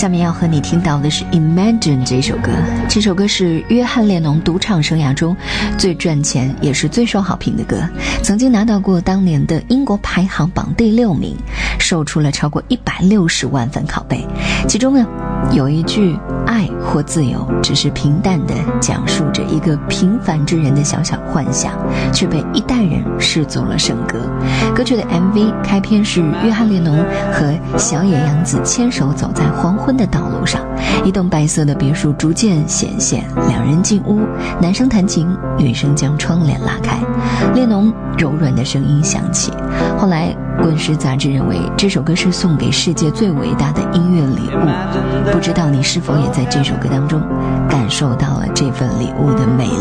下面要和你听到的是 Imagine 这首歌，这首歌是约翰列侬独唱生涯中最赚钱也是最受好评的歌，曾经拿到过当年的英国排行榜第6名，售出了超过160万份拷贝。其中呢有一句爱或自由只是平淡地讲述着一个平凡之人的小小幻想，却被一代人视作了圣歌。歌曲的 MV 开篇是约翰列侬和小野洋子牵手走在黄昏的道路上，一栋白色的别墅逐渐显现，两人进屋，男生弹琴，女生将窗帘拉开，列侬柔软的声音响起。后来滚石杂志认为这首歌是送给世界最伟大的音乐礼物，不知道你是否也在这首歌当中感受到了这份礼物的美丽。